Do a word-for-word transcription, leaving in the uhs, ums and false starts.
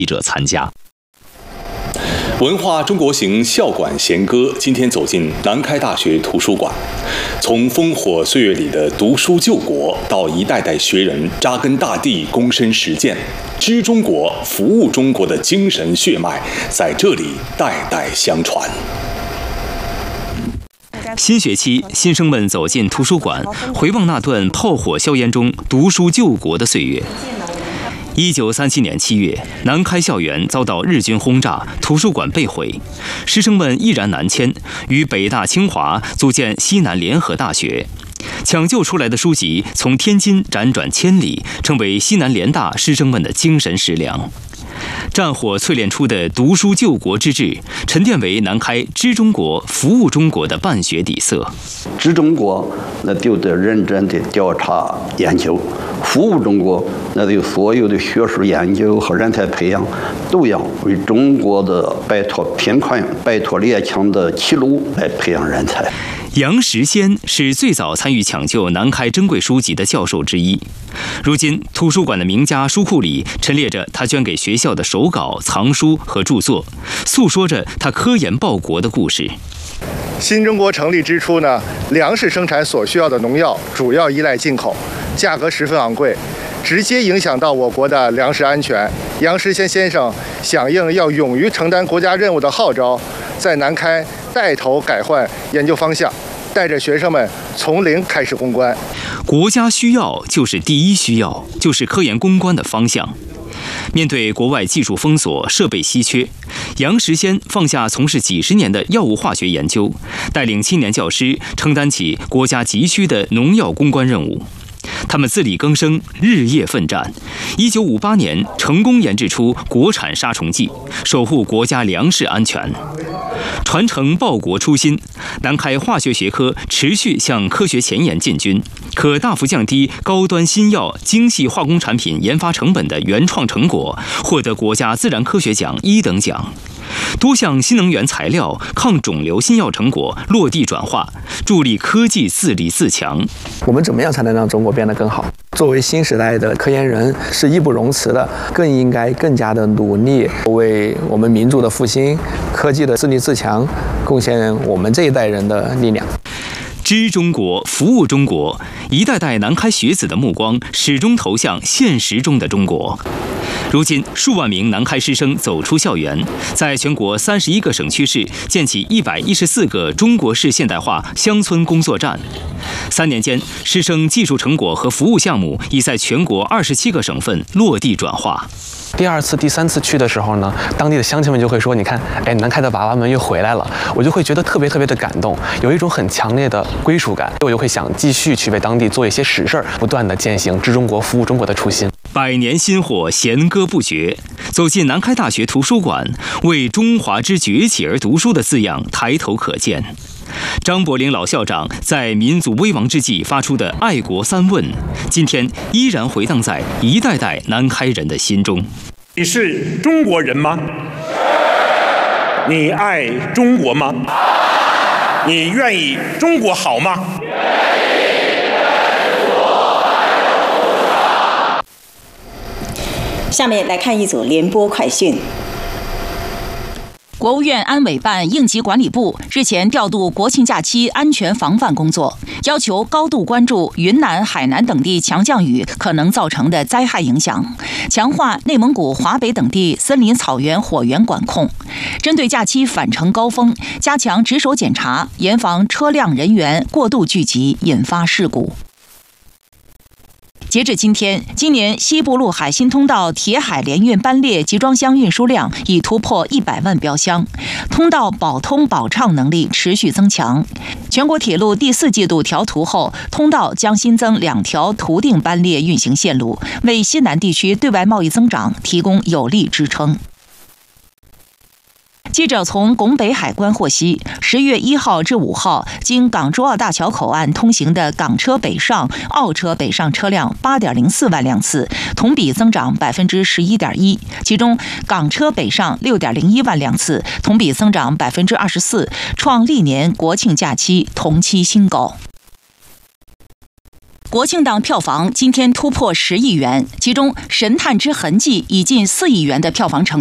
记者参加。 文化中国行校馆弦歌今天走进南开大学图书馆，从烽火岁月里的读书救国，到一代代学人扎根大地、躬身实践，知中国、服务中国的精神血脉在这里代代相传。 新学期，新生们走进图书馆，回望那段炮火硝烟中读书救国的岁月。一九三七年七月，南开校园遭到日军轰炸，图书馆被毁，师生们毅然南迁，与北大、清华组建西南联合大学。抢救出来的书籍从天津辗转千里，成为西南联大师生们的精神食粮。战火淬炼出的读书救国之志，沉淀为南开知中国、服务中国的办学底色。 知中国，那就得认真的调查研究；服务中国，那就所有的学术研究和人才培养，都要为中国的摆脱贫困、摆脱列强的歧路来培养人才。 杨时先是最早参与抢救南开珍贵书籍的教授之一。如今，图书馆的名家书库里陈列着他捐给学校的手稿、藏书和著作，诉说着他科研报国的故事。 新中国成立之初呢，粮食生产所需要的农药主要依赖进口，价格十分昂贵，直接影响到我国的粮食安全。杨时先先生响应要勇于承担国家任务的号召，在南开带头改换研究方向，带着学生们从零开始攻关。 国家需要就是第一需要，就是科研攻关的方向。面对国外技术封锁、设备稀缺，杨时先放下从事几十年的药物化学研究，带领青年教师承担起国家急需的农药攻关任务。他们自力更生，日夜奋战。一九五八年，成功研制出国产杀虫剂，守护国家粮食安全，传承报国初心。南开化学学科持续向科学前沿进军，可大幅降低高端新药、精细化工产品研发成本的原创成果，获得国家自然科学奖一等奖。多项新能源材料、抗肿瘤新药成果落地转化，助力科技自立自强。 我们怎么样才能让中国变得更好？作为新时代的科研人，是义不容辞的，更应该更加的努力，为我们民族的复兴、科技的自立自强，贡献我们这一代人的力量。 知中国，服务中国，一代代南开学子的目光始终投向现实中的中国。如今，数万名南开师生走出校园，在全国三十一个省区市建起一百一十四个中国式现代化乡村工作站。三年间，师生技术成果和服务项目已在全国二十七个省份落地转化。 第二次、第三次去的时候呢，当地的乡亲们就会说：“你看，哎，南开的娃娃们又回来了。”我就会觉得特别特别的感动，有一种很强烈的归属感。我就会想继续去为当地做一些实事儿，不断的践行知中国、服务中国的初心。 百年薪火，弦歌不绝。走进南开大学图书馆，为中华之崛起而读书的字样抬头可见。张伯苓老校长在民族危亡之际发出的爱国三问，今天依然回荡在一代代南开人的心中。 你是中国人吗？你爱中国吗？你愿意中国好吗？ 下面来看一组联播快讯。 国务院安委办应急管理部日前调度国庆假期安全防范工作，要求高度关注云南、海南等地强降雨可能造成的灾害影响，强化内蒙古、华北等地森林草原火源管控。针对假期返程高峰，加强值守检查，严防车辆人员过度聚集引发事故。截至今天，今年西部陆海新通道铁海联运班列集装箱运输量已突破一百万标箱，通道保通保畅能力持续增强。全国铁路第四季度调图后，通道将新增两条图定班列运行线路，为西南地区对外贸易增长提供有力支撑。记者从拱北海关获悉，十月一号至五号，经港珠澳大桥口岸通行的港车北上、澳车北上车辆八点零四万辆次，同比增长百分之十一点一。其中，港车北上六点零一万辆次，同比增长百分之二十四，创历年国庆假期同期新高。 国庆档票房今天突破十亿元，其中《神探之痕迹》以近四亿元的票房成